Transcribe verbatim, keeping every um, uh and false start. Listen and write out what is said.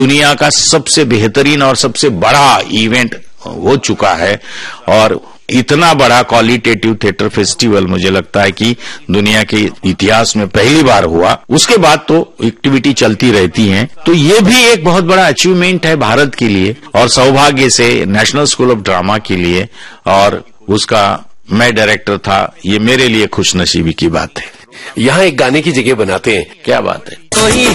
दुनिया का सबसे बेहतरीन और सबसे बड़ा इवेंट हो चुका है और इतना बड़ा क्वालिटेटिव थिएटर फेस्टिवल मुझे लगता है कि दुनिया के इतिहास में पहली बार हुआ। उसके बाद तो एक्टिविटी चलती रहती है, तो ये भी एक बहुत बड़ा अचीवमेंट है भारत के लिए और सौभाग्य से नेशनल स्कूल ऑफ ड्रामा के लिए, और उसका मैं डायरेक्टर था, ये मेरे लिए खुशनसीबी की बात है। यहाँ एक गाने की जगह बनाते हैं, क्या बात है।